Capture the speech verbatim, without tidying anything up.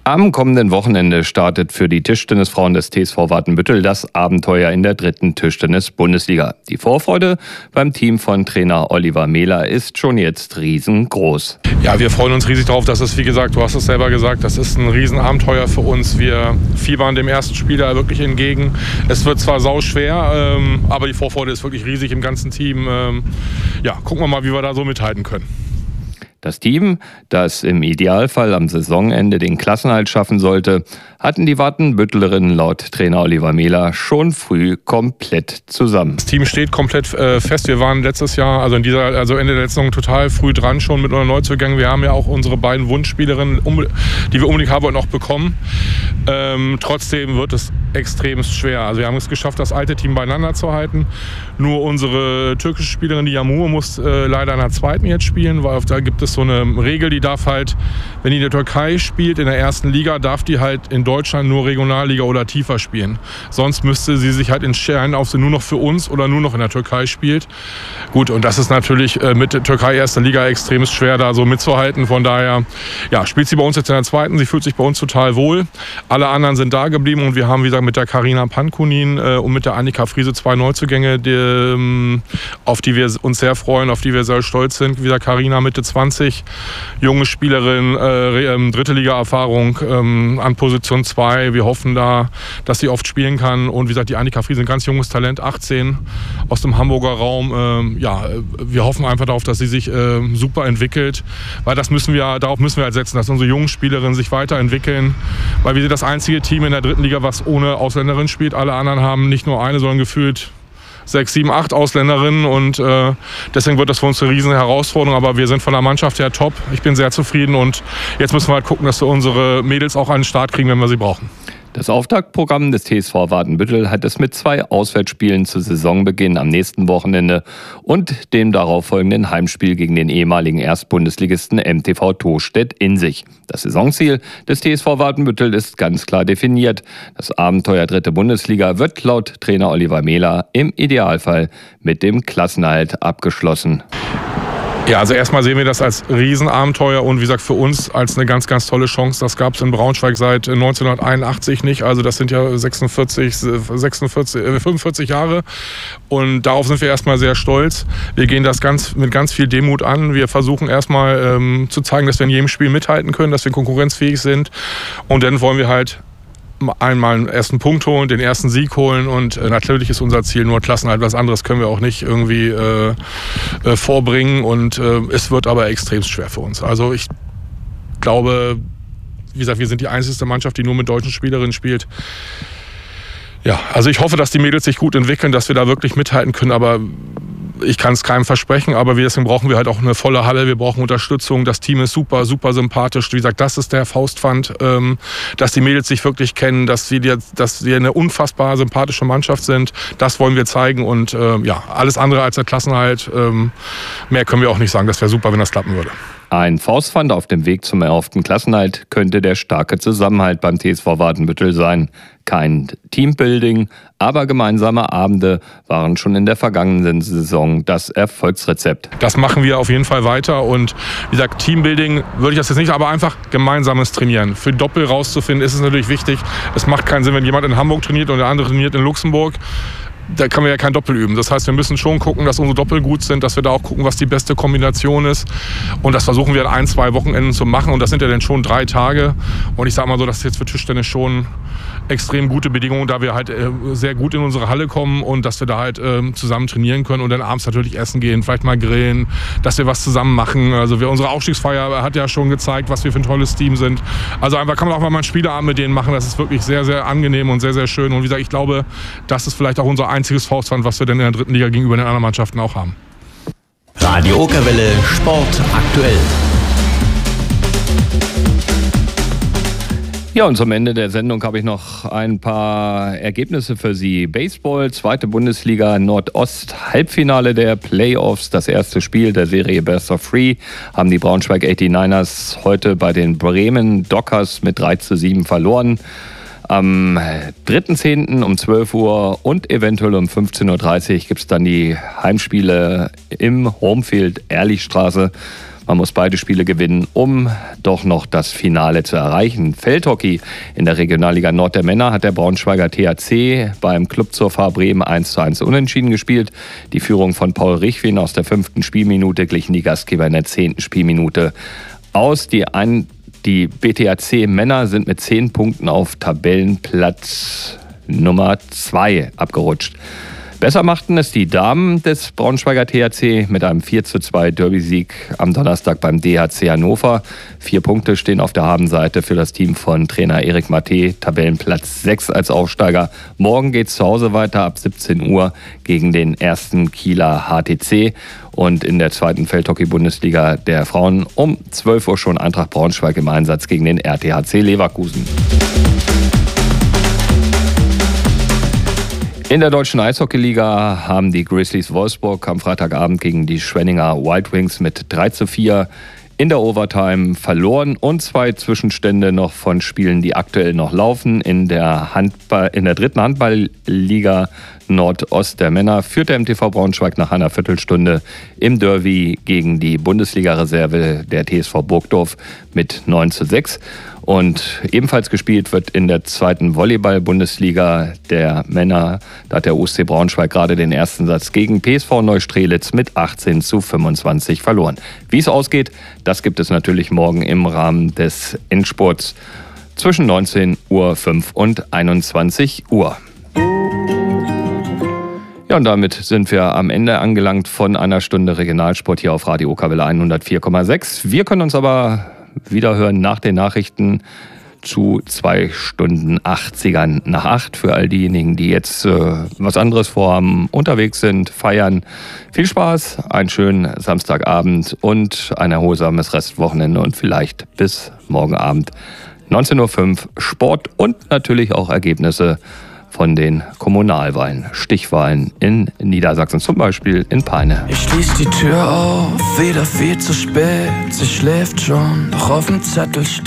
Am kommenden Wochenende startet für die Tischtennisfrauen des T S V Watenbüttel das Abenteuer in der dritten Tischtennis-Bundesliga. Die Vorfreude beim Team von Trainer Oliver Mehler ist schon jetzt riesengroß. Ja, wir freuen uns riesig darauf, dass es, wie gesagt, du hast es selber gesagt, das ist ein Riesenabenteuer für uns. Wir fiebern dem ersten Spieler wirklich entgegen. Es wird zwar sauschwer, ähm, aber die Vorfreude ist wirklich riesig im ganzen Team. Ähm, ja, gucken wir mal, wie wir da so mithalten können. Das Team, das im Idealfall am Saisonende den Klassenerhalt schaffen sollte, hatten die Watenbüttlerinnen laut Trainer Oliver Mehler schon früh komplett zusammen. Das Team steht komplett äh, fest. Wir waren letztes Jahr, also in dieser, also Ende der letzten Saison total früh dran schon mit unseren Neuzugängen. Wir haben ja auch unsere beiden Wunschspielerinnen, die wir unbedingt haben wollten, auch bekommen. Ähm, trotzdem wird es extrem schwer. Also wir haben es geschafft, das alte Team beieinander zu halten. Nur unsere türkische Spielerin, die Yağmur, muss äh, leider in der zweiten jetzt spielen, weil da gibt es so eine Regel, die darf halt, wenn die in der Türkei spielt, in der ersten Liga, darf die halt in Deutschland nur Regionalliga oder tiefer spielen. Sonst müsste sie sich halt entscheiden, ob sie nur noch für uns oder nur noch in der Türkei spielt. Gut, und das ist natürlich äh, mit der Türkei erster Liga extrem schwer, da so mitzuhalten. Von daher, ja, spielt sie bei uns jetzt in der zweiten. Sie fühlt sich bei uns total wohl. Alle anderen sind da geblieben und wir haben, wie gesagt, mit der Carina Pankunin äh, und mit der Annika Friese zwei Neuzugänge, die, ähm, auf die wir uns sehr freuen, auf die wir sehr stolz sind. Wie gesagt, Carina Mitte zwanzig, junge Spielerin, äh, dritte Liga-Erfahrung ähm, an Position zwei. Wir hoffen da, dass sie oft spielen kann. Und wie gesagt, die Annika Friese, ein ganz junges Talent, achtzehn, aus dem Hamburger Raum. Ähm, ja, wir hoffen einfach darauf, dass sie sich äh, super entwickelt, weil das müssen wir, darauf müssen wir halt setzen, dass unsere jungen Spielerinnen sich weiterentwickeln, weil wir sind das einzige Team in der dritten Liga, was ohne Ausländerin spielt. Alle anderen haben nicht nur eine, sondern gefühlt sechs, sieben, acht Ausländerinnen und äh, deswegen wird das für uns eine riesen Herausforderung, aber wir sind von der Mannschaft her top. Ich bin sehr zufrieden und jetzt müssen wir halt gucken, dass wir unsere Mädels auch an den Start kriegen, wenn wir sie brauchen. Das Auftaktprogramm des T S V Watenbüttel hat es mit zwei Auswärtsspielen zu Saisonbeginn am nächsten Wochenende und dem darauffolgenden Heimspiel gegen den ehemaligen Erstbundesligisten M T V Tostedt in sich. Das Saisonziel des T S V Watenbüttel ist ganz klar definiert. Das Abenteuer dritte Bundesliga wird laut Trainer Oliver Mehler im Idealfall mit dem Klassenerhalt abgeschlossen. Ja, also erstmal sehen wir das als Riesenabenteuer und wie gesagt für uns als eine ganz, ganz tolle Chance. Das gab es in Braunschweig seit neunzehnhunderteinundachtzig nicht. Also das sind ja sechsundvierzig, sechsundvierzig, fünfundvierzig Jahre und darauf sind wir erstmal sehr stolz. Wir gehen das ganz, mit ganz viel Demut an. Wir versuchen erstmal ähm, zu zeigen, dass wir in jedem Spiel mithalten können, dass wir konkurrenzfähig sind und dann wollen wir halt einmal einen ersten Punkt holen, den ersten Sieg holen und äh, natürlich ist unser Ziel nur Klassenerhalt. Was anderes können wir auch nicht irgendwie äh, äh, vorbringen und äh, es wird aber extrem schwer für uns. Also ich glaube, wie gesagt, wir sind die einzige Mannschaft, die nur mit deutschen Spielerinnen spielt. Ja, also ich hoffe, dass die Mädels sich gut entwickeln, dass wir da wirklich mithalten können, aber ich kann es keinem versprechen, aber deswegen brauchen wir halt auch eine volle Halle, wir brauchen Unterstützung, das Team ist super, super sympathisch. Wie gesagt, das ist der Faustpfand, ähm, dass die Mädels sich wirklich kennen, dass wir, dass wir eine unfassbar sympathische Mannschaft sind. Das wollen wir zeigen und ähm, ja, alles andere als der Klassenerhalt, ähm, mehr können wir auch nicht sagen. Das wäre super, wenn das klappen würde. Ein Faustpfand auf dem Weg zum erhofften Klassenerhalt könnte der starke Zusammenhalt beim T S V Watenbüttel sein. Kein Teambuilding, aber gemeinsame Abende waren schon in der vergangenen Saison das Erfolgsrezept. Das machen wir auf jeden Fall weiter und wie gesagt, Teambuilding würde ich das jetzt nicht, aber einfach gemeinsames Trainieren. Für Doppel rauszufinden ist es natürlich wichtig. Es macht keinen Sinn, wenn jemand in Hamburg trainiert und der andere trainiert in Luxemburg. Da können wir ja kein Doppel üben. Das heißt, wir müssen schon gucken, dass unsere Doppel gut sind, dass wir da auch gucken, was die beste Kombination ist. Und das versuchen wir in ein, zwei Wochenenden zu machen. Und das sind ja dann schon drei Tage. Und ich sage mal so, das ist jetzt für Tischtennis schon extrem gute Bedingungen, da wir halt äh, sehr gut in unsere Halle kommen und dass wir da halt äh, zusammen trainieren können und dann abends natürlich essen gehen, vielleicht mal grillen, dass wir was zusammen machen. Also wir, unsere Aufstiegsfeier hat ja schon gezeigt, was wir für ein tolles Team sind. Also einfach kann man auch mal einen Spieleabend mit denen machen. Das ist wirklich sehr, sehr angenehm und sehr, sehr schön. Und wie gesagt, ich glaube, das ist vielleicht auch unser einziges Faustpfand, was wir denn in der dritten Liga gegenüber den anderen Mannschaften auch haben. Radio Okerwelle Sport aktuell. Ja, und zum Ende der Sendung habe ich noch ein paar Ergebnisse für Sie. Baseball, zweite Bundesliga Nordost, Halbfinale der Playoffs, das erste Spiel der Serie Best of Three, haben die Braunschweig achtundachtzigers heute bei den Bremen Dockers mit drei zu sieben verloren. Am dritten zehnten um zwölf Uhr und eventuell um fünfzehn Uhr dreißig gibt es dann die Heimspiele im Homefield Ehrlichstraße. Man muss beide Spiele gewinnen, um doch noch das Finale zu erreichen. Feldhockey in der Regionalliga Nord der Männer hat der Braunschweiger T H C beim Club zur Fahr Bremen eins zu eins unentschieden gespielt. Die Führung von Paul Richwin aus der fünften Spielminute glichen die Gastgeber in der zehnten Spielminute aus. Die, ein, die B T H C Männer sind mit zehn Punkten auf Tabellenplatz Nummer zwei abgerutscht. Besser machten es die Damen des Braunschweiger T H C mit einem vier zu zwei Derby-Sieg am Donnerstag beim D H C Hannover. Vier Punkte stehen auf der Habenseite für das Team von Trainer Erik Maté, Tabellenplatz sechs als Aufsteiger. Morgen geht es zu Hause weiter ab siebzehn Uhr gegen den ersten Kieler H T C. Und in der zweiten Feldhockey-Bundesliga der Frauen um zwölf Uhr schon Eintracht Braunschweig im Einsatz gegen den R T H C Leverkusen. In der deutschen Eishockeyliga haben die Grizzlies Wolfsburg am Freitagabend gegen die Schwenninger Wild Wings mit drei zu vier in der Overtime verloren und zwei Zwischenstände noch von Spielen, die aktuell noch laufen. In der, Handball, in der dritten Handballliga Nordost der Männer führt der M T V Braunschweig nach einer Viertelstunde im Derby gegen die Bundesliga-Reserve der T S V Burgdorf mit neun zu sechs. Und ebenfalls gespielt wird in der zweiten Volleyball-Bundesliga der Männer. Da hat der U S C Braunschweig gerade den ersten Satz gegen P S V Neustrelitz mit achtzehn zu fünfundzwanzig verloren. Wie es ausgeht, das gibt es natürlich morgen im Rahmen des Endspurts zwischen neunzehn Uhr fünf und einundzwanzig Uhr. Ja, und damit sind wir am Ende angelangt von einer Stunde Regionalsport hier auf Radio Okerwelle hundertvier Komma sechs. Wir können uns aber wiederhören nach den Nachrichten zu zwei Stunden achtzigern nach acht. Für all diejenigen, die jetzt äh, was anderes vorhaben, unterwegs sind, feiern. Viel Spaß, einen schönen Samstagabend und ein erholsames Restwochenende und vielleicht bis morgen Abend neunzehn Uhr fünf Sport und natürlich auch Ergebnisse von den Kommunalwahlen, Stichwahlen in Niedersachsen, zum Beispiel in Peine. Ich schließ die Tür auf, wieder viel zu spät. Sie schläft schon, doch auf dem Zettel steht